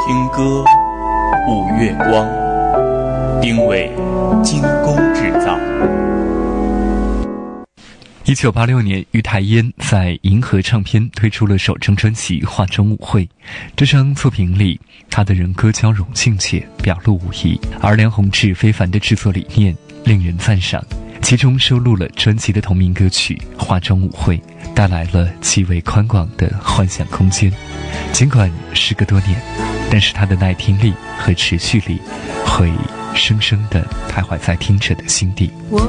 听歌，舞月光，定位精工制造。 1986年，于台烟在银河唱片推出了首张专辑《化妆舞会》。这张作品里，他的人歌娇柔境界，表露无遗，而梁弘志非凡的制作理念令人赞赏。其中收录了专辑的同名歌曲《化妆舞会》，带来了极为宽广的幻想空间。尽管时隔多年，但是他的耐听力和持续力会深深地徘徊在听者的心底。